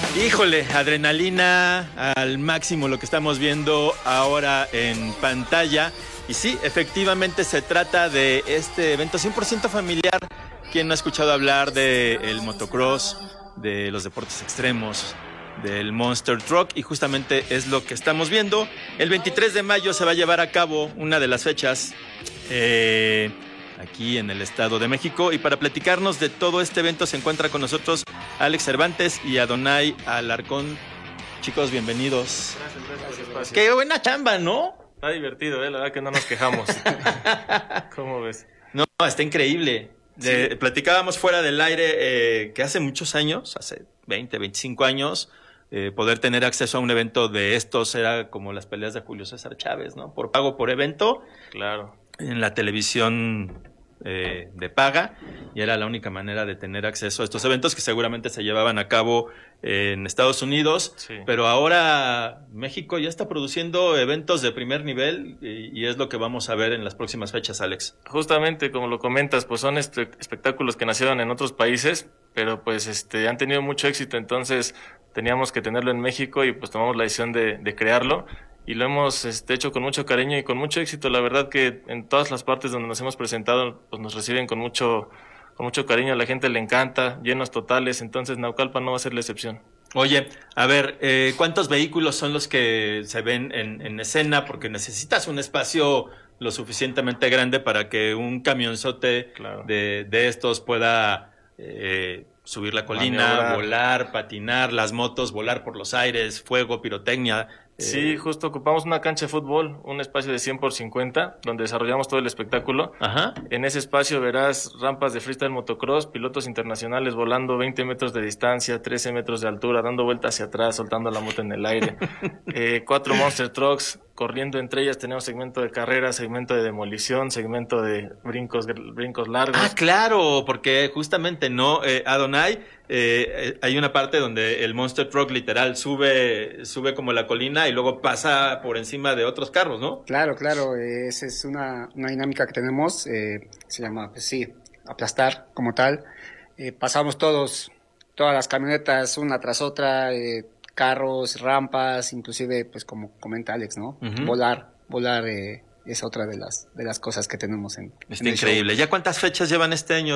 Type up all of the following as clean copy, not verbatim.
Híjole, adrenalina al máximo lo que estamos viendo ahora en pantalla. Y sí, efectivamente se trata de este evento 100% familiar. ¿Quién no ha escuchado hablar del motocross, de los deportes extremos, del Monster Truck? Y justamente es lo que estamos viendo. El 23 de mayo se va a llevar a cabo una de las fechas aquí en el Estado de México. Y para platicarnos de todo este evento se encuentra con nosotros Alex Cervantes y Adonai Alarcón. Chicos, bienvenidos. Gracias. Qué buena chamba, ¿no? Está divertido, la verdad que no nos quejamos. ¿Cómo ves? No, está increíble. Sí. Platicábamos fuera del aire que hace muchos años, hace 20, 25 años, poder tener acceso a un evento de estos era como las peleas de Julio César Chávez, ¿no? Por pago por evento. Claro. En la televisión de paga, y era la única manera de tener acceso a estos eventos que seguramente se llevaban a cabo en Estados Unidos, sí. Pero ahora México ya está produciendo eventos de primer nivel y es lo que vamos a ver en las próximas fechas, Alex. Justamente, como lo comentas, pues son espectáculos que nacieron en otros países, pero pues han tenido mucho éxito, entonces teníamos que tenerlo en México y pues tomamos la decisión de crearlo. Y lo hemos hecho con mucho cariño y con mucho éxito. La verdad que en todas las partes donde nos hemos presentado, pues nos reciben con mucho cariño. A la gente le encanta, llenos totales. Entonces Naucalpan no va a ser la excepción. Oye, a ver, ¿cuántos vehículos son los que se ven en escena? Porque necesitas un espacio lo suficientemente grande para que un camionzote claro. de estos pueda subir la colina, maniobrar, volar, patinar, las motos, volar por los aires, fuego, pirotecnia. Sí, justo ocupamos una cancha de fútbol, un espacio de 100 por 50, donde desarrollamos todo el espectáculo. Ajá. En ese espacio verás rampas de freestyle motocross, pilotos internacionales volando 20 metros de distancia, 13 metros de altura, dando vueltas hacia atrás, soltando la moto en el aire. 4 Monster Trucks, corriendo entre ellas. Tenemos segmento de carrera, segmento de demolición, segmento de brincos largos. Ah, claro, porque justamente, ¿no? Adonai, hay una parte donde el Monster Truck literal sube como la colina y luego pasa por encima de otros carros, ¿no? Claro, esa es una dinámica que tenemos, se llama, pues sí, aplastar como tal. Pasamos todas las camionetas una tras otra, carros, rampas, inclusive, pues como comenta Alex, ¿no? Uh-huh. Volar es otra de las cosas que tenemos en Está increíble. ¿Ya cuántas fechas llevan este año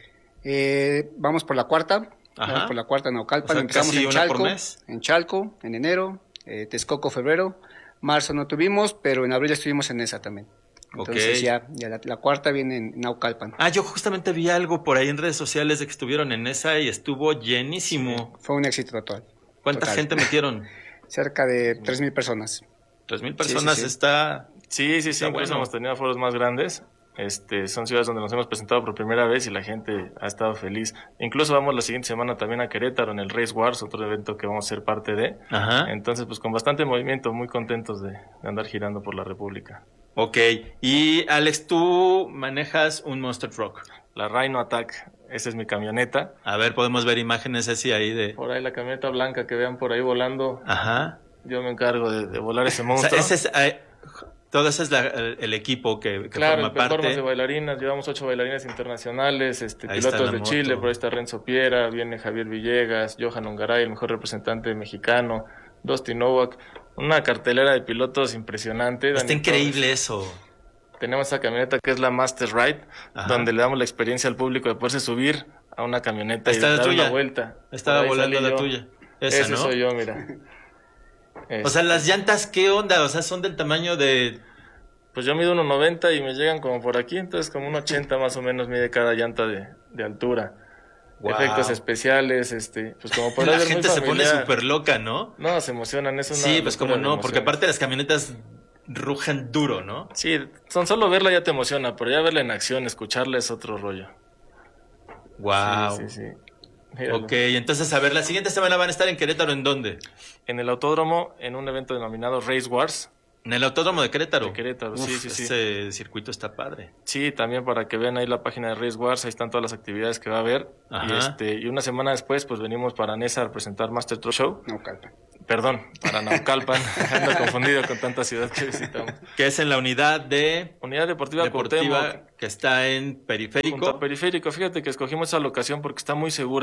de...? Vamos por la cuarta. Ajá. Vamos por la cuarta en Naucalpan. O sea, empezamos en Chalco, en enero, Texcoco, febrero, marzo no tuvimos, pero en abril estuvimos en esa también. Entonces okay. ya la cuarta viene en Naucalpan. Ah, yo justamente vi algo por ahí en redes sociales de que estuvieron en esa y estuvo llenísimo. Sí, fue un éxito total. ¿Cuánta gente metieron? Cerca de 3,000 personas. 3,000 personas sí. Está... Sí, incluso bueno. Hemos tenido foros más grandes. Son ciudades donde nos hemos presentado por primera vez y la gente ha estado feliz. Incluso vamos la siguiente semana también a Querétaro en el Race Wars, otro evento que vamos a ser parte de. Ajá. Entonces, pues con bastante movimiento, muy contentos de andar girando por la República. Ok. Y Alex, tú manejas un Monster Truck. La Rhino Attack, esa es mi camioneta. A ver, podemos ver imágenes así ahí de... Por ahí la camioneta blanca que vean por ahí volando. Ajá. Yo me encargo de volar ese monstruo. O sea, ese es... Todo ese es el equipo que forma parte. Claro, de bailarinas, llevamos 8 bailarinas internacionales, pilotos de Chile, por ahí está Renzo Piera, viene Javier Villegas, Johan Ongaray, el mejor representante mexicano, Dustin Novak, una cartelera de pilotos impresionante. Está increíble eso. Tenemos esa camioneta que es la Master Ride, ajá, donde le damos la experiencia al público de poderse subir a una camioneta y dar una vuelta. Estaba volando la tuya. Esa, ¿no? soy yo, mira. O sea, las llantas, ¿qué onda? O sea, son del tamaño de... Pues yo mido 1.90 y me llegan como por aquí, entonces como 1.80 más o menos mide cada llanta de altura. Wow. Efectos especiales, pues como podrás ver, la gente se pone súper loca, ¿no? No, se emocionan, es una... Sí, pues como no, porque aparte las camionetas rugen duro, ¿no? Sí, solo verla ya te emociona, pero ya verla en acción, escucharla es otro rollo. Wow. Sí. Míralo. Ok, entonces, a ver, la siguiente semana van a estar en Querétaro, ¿en dónde? En el autódromo, en un evento denominado Race Wars. ¿En el autódromo de Querétaro? De Querétaro, sí. Ese circuito está padre. Sí, también para que vean ahí la página de Race Wars, ahí están todas las actividades que va a haber. Y una semana después, pues venimos para Nesa a presentar Master Truck Show. Naucalpan. Perdón, para Naucalpan. Ando confundido con tanta ciudad que visitamos. Que es en la unidad deportiva Cuauhtémoc, que está en Periférico. Junto a Periférico. Fíjate que escogimos esa locación porque está muy segura,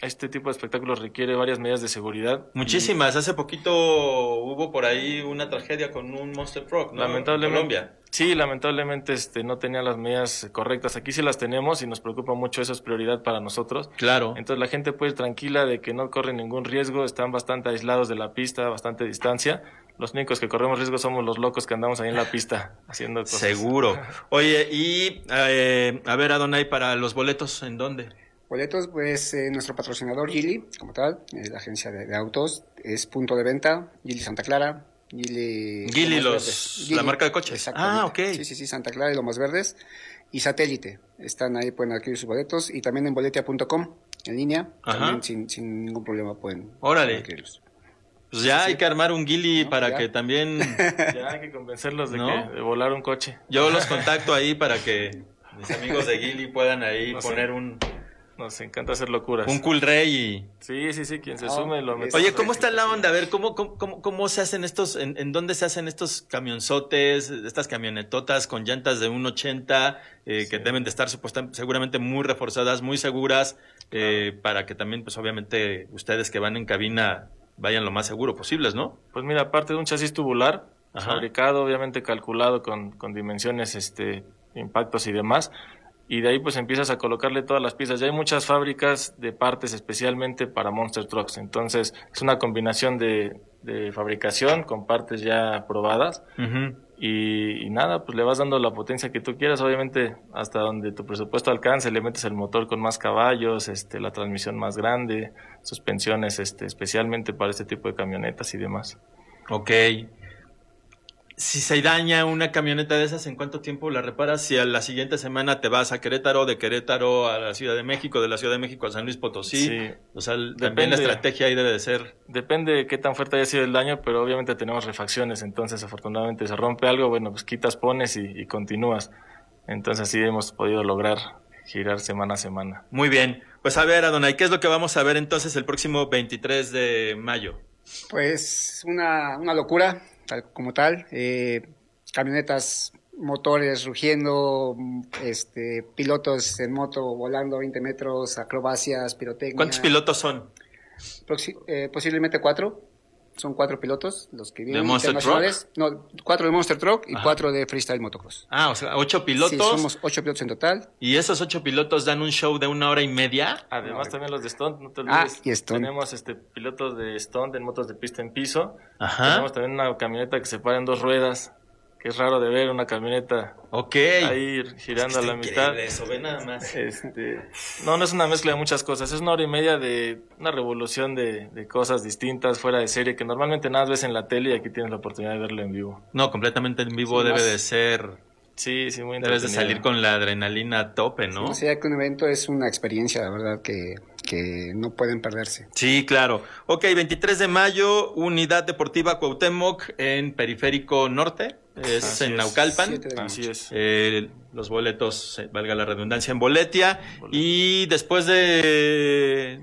este tipo de espectáculos requiere varias medidas de seguridad. Muchísimas. Hace poquito hubo por ahí una tragedia con un Monster Truck, ¿no? Lamentablemente, En Colombia. Sí, lamentablemente no tenía las medidas correctas. Aquí sí las tenemos y nos preocupa mucho, eso es prioridad para nosotros. Claro. Entonces la gente puede ir tranquila de que no corre ningún riesgo, están bastante aislados de la pista, bastante distancia. Los únicos que corremos riesgo somos los locos que andamos ahí en la pista haciendo cosas. Seguro. Oye, y a ver, Adonai, para los boletos, ¿en dónde? Boletos, pues nuestro patrocinador Geely, como tal, la agencia de autos, es punto de venta, Geely Santa Clara, Geely la marca de coches. Exactamente. Ok. Sí, Santa Clara y Lomas Verdes, y Satélite, están ahí, pueden adquirir sus boletos, y también en boletia.com, en línea, Ajá. también sin ningún problema pueden Pues adquirirlos. ya hay que armar un Geely para ya. que también... Ya hay que convencerlos de, ¿No? de volar un coche. Yo los contacto ahí para que mis amigos de Geely puedan ahí poner Nos encanta hacer locuras. un Cool Rey y... Sí, quien se sume lo mete. Oye, ¿cómo está la onda? A ver, ¿cómo se hacen estos, en dónde se hacen estos camionzotes, estas camionetotas con llantas de 1.80, que deben de estar seguramente muy reforzadas, muy seguras, para que también, pues obviamente, ustedes que van en cabina vayan lo más seguro posibles, ¿no? Pues mira, aparte de un chasis tubular, Ajá. fabricado, obviamente calculado con dimensiones, impactos y demás, y de ahí pues empiezas a colocarle todas las piezas. Ya hay muchas fábricas de partes especialmente para Monster Trucks, entonces es una combinación de fabricación con partes ya probadas. Uh-huh. Y nada, pues le vas dando la potencia que tú quieras, obviamente hasta donde tu presupuesto alcance, le metes el motor con más caballos, la transmisión más grande, suspensiones especialmente para este tipo de camionetas y demás. Ok. Si se daña una camioneta de esas, ¿en cuánto tiempo la reparas? Si a la siguiente semana te vas a Querétaro, de Querétaro a la Ciudad de México, de la Ciudad de México a San Luis Potosí, Sí. O sea, también la estrategia ahí debe de ser... Depende de qué tan fuerte haya sido el daño, pero obviamente tenemos refacciones, entonces afortunadamente se rompe algo, bueno, pues quitas, pones y continúas. Entonces así hemos podido lograr girar semana a semana. Muy bien. Pues a ver, Adonai, ¿qué es lo que vamos a ver entonces el próximo 23 de mayo? Pues una locura, como tal, camionetas, motores rugiendo, pilotos en moto volando 20 metros, acrobacias, pirotecnia. ¿Cuántos pilotos son? Posiblemente 4. Son 4 pilotos los que vienen ¿De Monster internacionales. No, 4 de Monster Truck y 4 de Freestyle Motocross. Ah, o sea, 8 pilotos. Sí, somos 8 pilotos en total. Y esos 8 pilotos dan un show de 1 hora y media. Además también los de stunt, no te olvides. Y stunt. Tenemos pilotos de stunt en motos de pista en piso. Ajá. Tenemos también una camioneta que se para en 2 ruedas, que es raro de ver una camioneta Ok. ahí girando a la mitad. Eso, ve nada más. No es una mezcla de muchas cosas, es 1 hora y media de una revolución de cosas distintas, fuera de serie, que normalmente nada ves en la tele y aquí tienes la oportunidad de verlo en vivo. No, completamente en vivo Sí, debe más- de ser... Sí, muy Debes de entretenido. salir con la adrenalina a tope, ¿no? O sea que un evento es una experiencia, la verdad, que no pueden perderse. Sí, claro. Ok, 23 de mayo, Unidad Deportiva Cuauhtémoc en Periférico Norte, es Así en es. Naucalpan. 7 de Así es. Los boletos, valga la redundancia, en Boletia. Y después de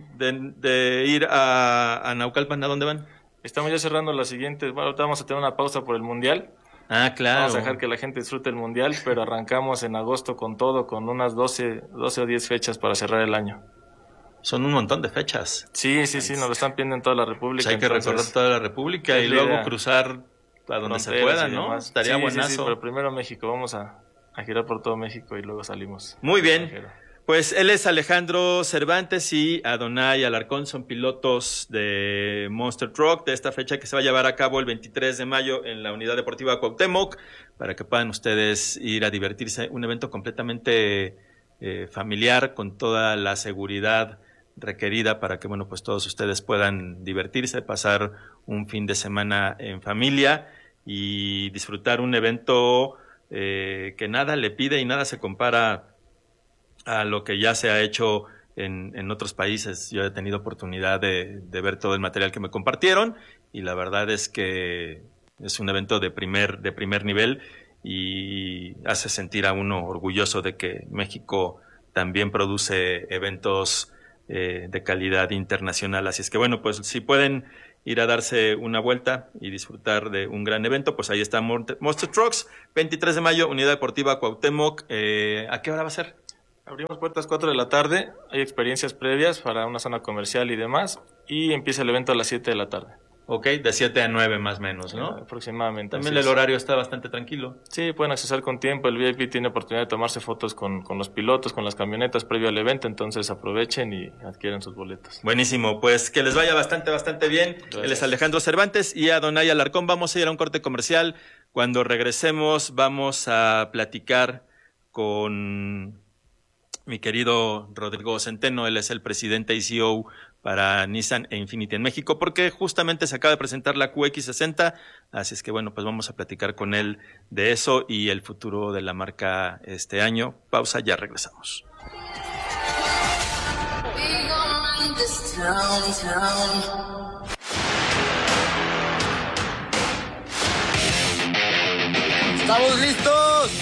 ir a Naucalpan, ¿a dónde van? Estamos ya cerrando las siguientes. Bueno, ahorita vamos a tener una pausa por el Mundial. Ah, claro. Vamos a dejar que la gente disfrute el Mundial, pero arrancamos en agosto con todo, con unas 12 o 10 fechas para cerrar el año. Son un montón de fechas. Sí, nos lo están pidiendo en toda la República. Pues hay que entonces, recorrer toda la República y es la luego idea. cruzar a donde se fronteras pueda, y ¿no? demás. Estaría Sí, buenazo. Sí, pero primero México. Vamos a girar por todo México y luego salimos. Muy bien. Extranjero. Pues él es Alejandro Cervantes y Adonai Alarcón, son pilotos de Monster Truck de esta fecha que se va a llevar a cabo el 23 de mayo en la Unidad Deportiva Cuauhtémoc, para que puedan ustedes ir a divertirse. Un evento completamente familiar, con toda la seguridad requerida para que, bueno, pues todos ustedes puedan divertirse, pasar un fin de semana en familia y disfrutar un evento que nada le pide y nada se compara a lo que ya se ha hecho en otros países. Yo he tenido oportunidad de ver todo el material que me compartieron y la verdad es que es un evento de primer nivel y hace sentir a uno orgulloso de que México también produce eventos de calidad internacional. Así es que bueno, pues si pueden ir a darse una vuelta y disfrutar de un gran evento, pues ahí está Monster Trucks, 23 de mayo, Unidad Deportiva Cuauhtémoc. ¿A qué hora va a ser? Abrimos puertas 4 de la tarde, hay experiencias previas para una zona comercial y demás, y empieza el evento a las 7 de la tarde. Ok, de 7 a 9 más o menos, ¿no? Aproximadamente. También el horario está bastante tranquilo. Sí, pueden accesar con tiempo. El VIP tiene oportunidad de tomarse fotos con los pilotos, con las camionetas previo al evento, entonces aprovechen y adquieren sus boletos. Buenísimo, pues que les vaya bastante bien. Gracias. Él es Alejandro Cervantes y a Donay Alarcón. Vamos a ir a un corte comercial. Cuando regresemos vamos a platicar con mi querido Rodrigo Centeno. Él es el presidente y CEO para Nissan e Infiniti en México, porque justamente se acaba de presentar la QX60, así es que bueno, pues vamos a platicar con él de eso y el futuro de la marca este año. Pausa, ya regresamos. ¡Estamos listos!